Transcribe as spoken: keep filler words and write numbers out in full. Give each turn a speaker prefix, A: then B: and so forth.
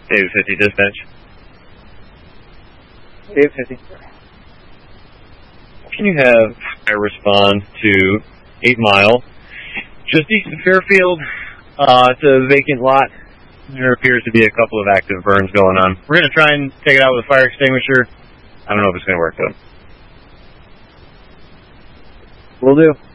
A: David fifty, dispatch.
B: David fifty.
A: Can you have fire respond to eight Mile, just east of Fairfield? Uh, it's a vacant lot. There appears to be a couple of active burns going on. We're going to try and take it out with a fire extinguisher. I don't know if it's going to work, though.
B: Will do.